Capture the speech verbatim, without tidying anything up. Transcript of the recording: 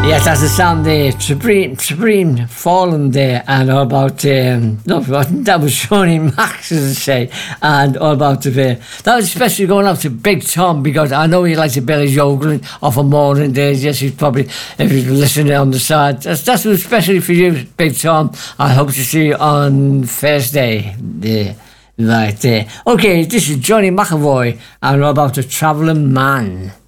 Yes, that's the song there, Supreme, Supreme Fallen there, and all about, um, no, it wasn't, that was Johnny Max, as I say, and all about the, uh, that was especially going out to Big Tom, because I know he likes a bit of yodeling off a morning days. Yes, he's probably, if he's listening on the side, that's, that's especially for you, Big Tom. I hope to see you on Thursday, there, right there. Okay, this is Johnny McAvoy, and all about the Travelling Man.